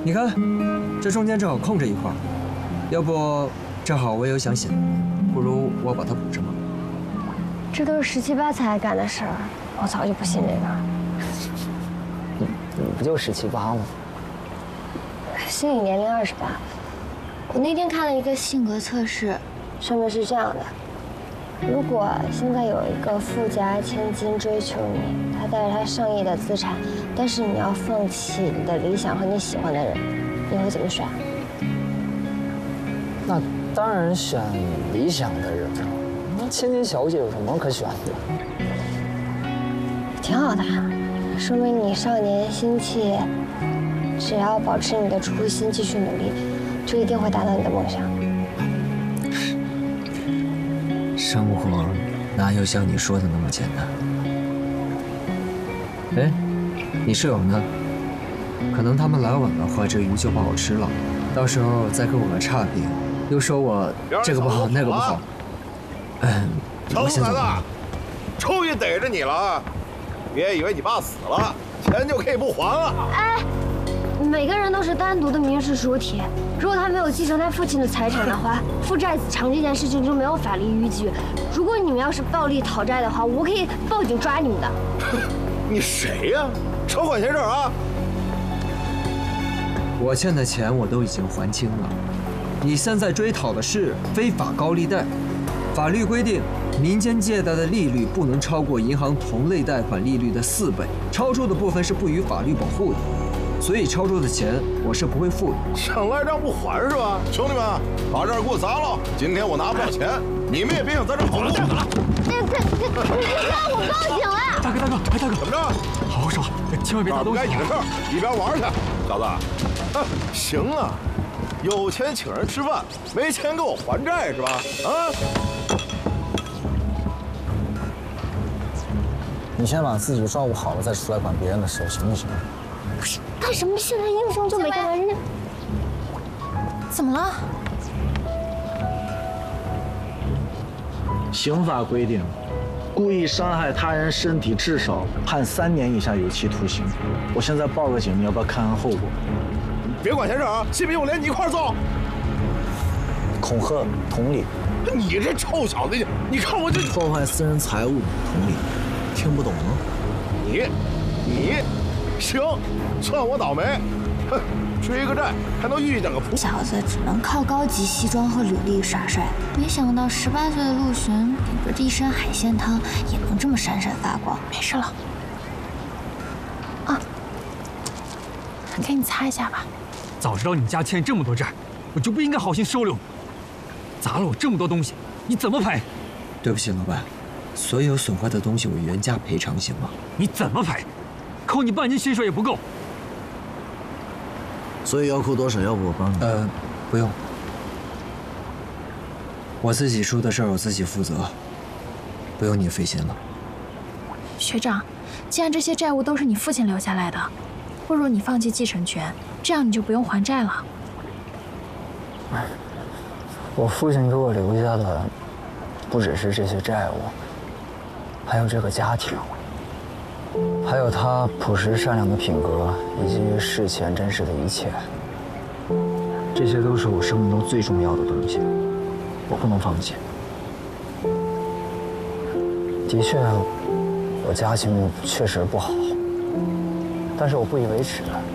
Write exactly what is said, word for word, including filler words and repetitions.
你看，这中间正好空着一块，要不正好我也有想写，不如我把它补上吧。 这都是十七八才干的事儿，我早就不信这个了。 你你不就十七八吗？ 心理年龄二十八。我那天看了一个性格测试，上面是这样的：如果现在有一个富家千金追求你，他带着他上亿的资产，但是你要放弃你的理想和你喜欢的人，你会怎么选？ 那当然选理想的人了。那千金小姐有什么可选的？ 挺好的，说明你少年心气。只要保持你的初心，继续努力，就一定会达到你的梦想。 生活哪有像你说的那么简单？哎，你舍友呢？可能他们来晚的话，这鱼就不好吃了。到时候再给我个差评，又说我这个不好那个不好。嗯，我先走了。 终于逮着你了啊！别以为你爸死了，钱就可以不还了。 哎。每个人都是单独的民事主体，如果他没有继承他父亲的财产的话，负债子偿这件事情就没有法律依据。如果你们要是暴力讨债的话，我可以报警抓你们的。 你谁呀？少管闲事啊！ 我欠的钱我都已经还清了，你现在追讨的是非法高利贷。法律规定，民间借贷的利率不能超过银行同类贷款利率的四倍，超出的部分是不予法律保护的。所以超出的钱我是不会付的。 想赖账不还是吧？兄弟们，把这儿给我砸了！今天我拿不了钱，你们也别想在这儿跑路。 这这这，你让我报警了！ 大哥大哥，哎大哥， 怎么着？ 好好说，千万别打东西。 该你的事儿，一边玩去，小子。啊，行啊，有钱请人吃饭，没钱给我还债是吧？啊！ 你先把自己照顾好了，再出来管别人的事，行不行？ 不是干什么？现在英雄救美人呢？ 怎么了？ 刑法规定，故意伤害他人身体至少判三年以下有期徒刑。我现在报个警，你要不要看看后果？ 别管闲事啊！信不信我连你一块揍？ 恐吓、同理。 你这臭小子，你你看我这破坏私人财物，同理。听不懂吗？ 你，你。行，算我倒霉。哼，追个债还能遇见个仆小子只能靠高级西装和履历耍帅，没想到十八岁的陆巡顶着一身海鲜汤也能这么闪闪发光。没事了，啊，给你擦一下吧。 早知道你家欠这么多债，我就不应该好心收留你。砸了我这么多东西，你怎么赔？ 对不起，老板，所有损坏的东西我原价赔偿，行吗？ 你怎么赔？扣你半斤薪水也不够。 所以要扣多少？要不我帮你？ 呃，不用，我自己出的事儿我自己负责，不用你费心了。 学长，既然这些债务都是你父亲留下来的，不如你放弃继承权，这样你就不用还债了。 我父亲给我留下的，不只是这些债务，还有这个家庭。还有他朴实善良的品格，以及视钱珍视的一切，这些都是我生命中最重要的东西，我不能放弃。的确，我家境确实不好，但是我不以为耻。